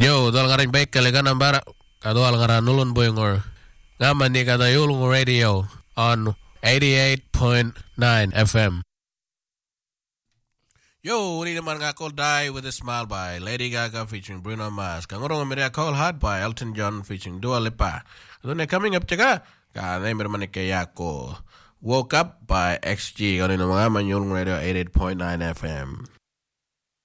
Yo, dal ngaring baik kali kan ambara. Kado al ngaranulun boyngor. Ngaman ni kata yulung radio on 88.9 FM. Yo, ini naman nga call Die with a Smile by Lady Gaga featuring Bruno Mars. Kangurong Ameria Call Hard by Elton John featuring Dua Lipa. Ito na coming up tsaka. Kanay meron kaya ko. Woke Up by XG. Kano yung mga manyulong radio 88.9 FM.